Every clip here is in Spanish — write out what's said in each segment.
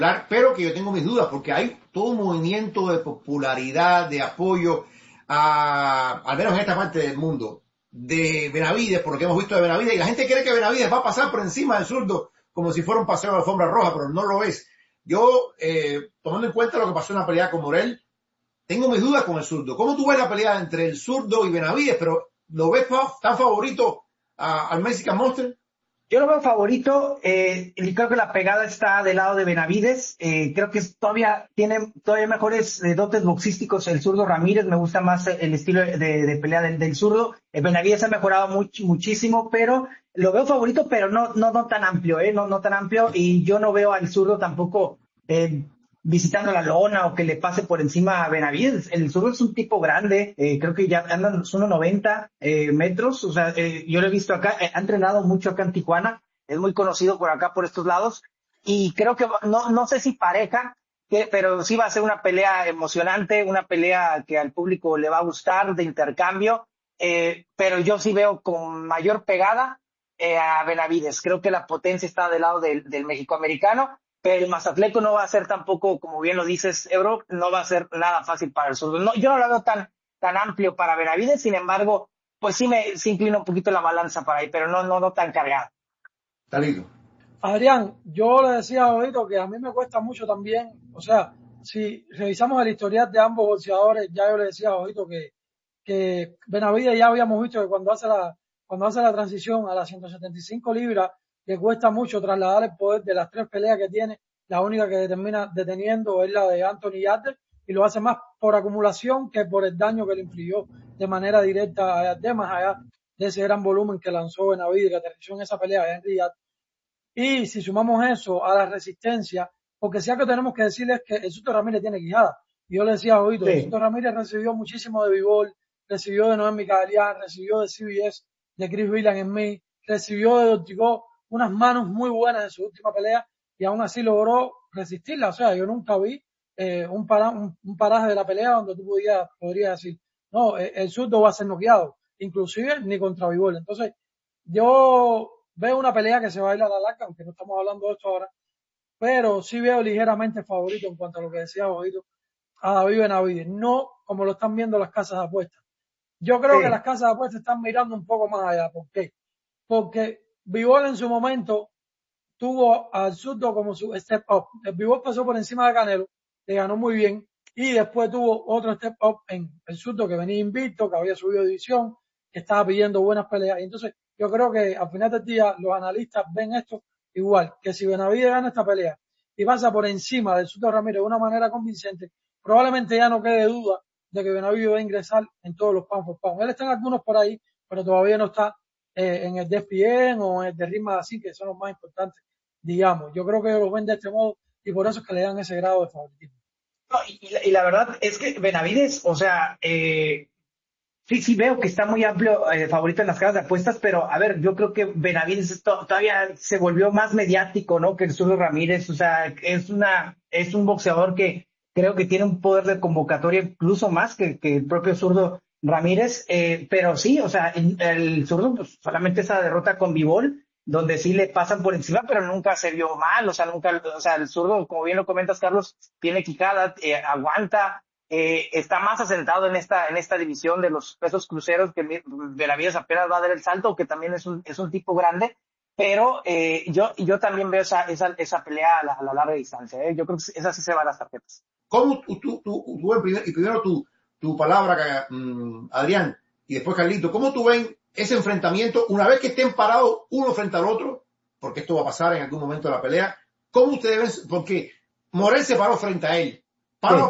pero que yo tengo mis dudas, porque hay todo un movimiento de popularidad, de apoyo, al menos en esta parte del mundo, de Benavides, por lo que hemos visto de Benavides, y la gente cree que Benavides va a pasar por encima del zurdo como si fuera un paseo de alfombra roja, pero no lo es. Yo, tomando en cuenta lo que pasó en la pelea con Morel, tengo mis dudas con el zurdo. ¿Cómo tú ves la pelea entre el zurdo y Benavides? Pero ¿lo ves tan favorito al Mexican Monster? Yo lo veo favorito, y creo que la pegada está del lado de Benavides. Creo que tiene todavía mejores dotes boxísticos el zurdo Ramírez. Me gusta más el estilo de pelea del zurdo. Benavides ha mejorado muchísimo, pero lo veo favorito, pero no tan amplio, no tan amplio. Y yo no veo al zurdo tampoco visitando la lona o que le pase por encima a Benavides. El zurdo es un tipo grande, creo que ya andan los 1.90 metros, o sea, yo lo he visto acá, ha entrenado mucho acá en Tijuana, es muy conocido por acá, por estos lados, y creo que no sé si pareja, pero sí va a ser una pelea emocionante, una pelea que al público le va a gustar, de intercambio, pero yo sí veo con mayor pegada a Benavides. Creo que la potencia está del lado del mexicoamericano, pero el Mazatleco no va a ser tampoco, como bien lo dices, Ebro, no va a ser nada fácil para el zurdo. No, yo no lo veo tan amplio para Benavides, sin embargo, pues sí inclina un poquito la balanza para ahí, pero no tan cargada. Talito. Adrián, yo le decía a Ojito que a mí me cuesta mucho también, o sea, si revisamos el historial de ambos boxeadores, ya yo le decía a Ojito que Benavides ya habíamos visto que cuando hace la transición a las 175 libras, le cuesta mucho trasladar el poder de las tres peleas que tiene. La única que termina deteniendo es la de Anthony Yarde, y lo hace más por acumulación que por el daño que le infligió de manera directa a Yarde, más allá de ese gran volumen que lanzó Benavides, que aterrizó en esa pelea de Henry Yarde. Y si sumamos eso a la resistencia, porque si algo tenemos que decirles es que el Suto Ramírez tiene quijada. Y yo le decía a Oito, el Suto Ramírez recibió muchísimo de B-Ball, recibió de Noel Micalian, recibió de CBS, de Chris Villan en mí, recibió de Ortigo unas manos muy buenas en su última pelea, y aún así logró resistirla. O sea, yo nunca vi un paraje de la pelea donde tú podrías decir, no, el Suto va a ser noqueado, inclusive ni contra B-Ball. Entonces, yo veo una pelea que se va a ir a la larga, aunque no estamos hablando de esto ahora, pero sí veo ligeramente favorito en cuanto a lo que decía Ojito a David Benavides, no como lo están viendo las casas de apuestas. Yo creo que las casas de apuestas están mirando un poco más allá. ¿Por qué? Porque B-Ball en su momento tuvo al zurdo como su step up. El B-Ball pasó por encima de Canelo, le ganó muy bien, y después tuvo otro step up en el zurdo que venía invicto, que había subido división, que estaba pidiendo buenas peleas. Y entonces yo creo que al final del día los analistas ven esto igual, que si Benavides gana esta pelea y pasa por encima del zurdo Ramírez de una manera convincente, probablemente ya no quede duda de que Benavides va a ingresar en todos los pound for pound. Él está en algunos por ahí, pero todavía no está en el de ESPN o en el de Ritmo así, que son los más importantes, digamos. Yo creo que lo ven de este modo y por eso es que le dan ese grado de favoritismo. No, y la verdad es que Benavides, o sea, sí veo que está muy amplio favorito en las casas de apuestas, pero a ver, yo creo que Benavides todavía se volvió más mediático, ¿no? Que el zurdo Ramírez, o sea, es un boxeador que creo que tiene un poder de convocatoria incluso más que el propio zurdo Ramírez, pero sí, o sea, el zurdo pues, solamente esa derrota con B-Ball, donde sí le pasan por encima, pero nunca se vio mal, o sea, el zurdo, como bien lo comentas, Carlos, tiene quijada, aguanta, está más asentado en esta división de los pesos cruceros, que Benavides apenas va a dar el salto, que también es un tipo grande, pero yo también veo esa pelea a la larga distancia, yo creo que esa sí se va a las tarjetas. ¿Cómo primero tu palabra, Adrián, y después Carlito, cómo tú ven ese enfrentamiento una vez que estén parados uno frente al otro, porque esto va a pasar en algún momento de la pelea? ¿Cómo ustedes ven? Porque Morel se paró frente a él, palo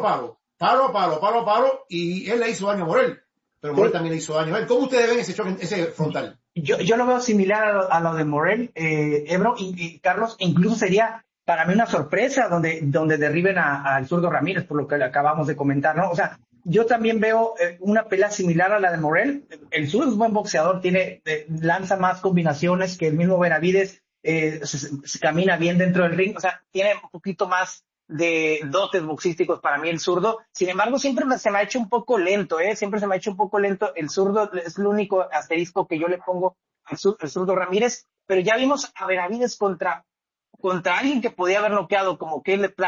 a palo, y él le hizo daño a Morel, pero Morel también le hizo daño a él. ¿Cómo ustedes ven ese choque, ese frontal? Yo lo veo similar a lo de Morel, Ebro y Carlos, incluso sería para mí una sorpresa donde derriben al zurdo Ramírez, por lo que le acabamos de comentar, ¿no? O sea, yo también veo una pelea similar a la de Morel. El zurdo es un buen boxeador, lanza más combinaciones que el mismo Benavides, se camina bien dentro del ring, o sea, tiene un poquito más de dotes boxísticos para mí el zurdo. Sin embargo, siempre se me ha hecho un poco lento, siempre se me ha hecho un poco lento. El zurdo es el único asterisco que yo le pongo al zurdo Ramírez, pero ya vimos a Benavides contra alguien que podía haber noqueado como Caleb Plant.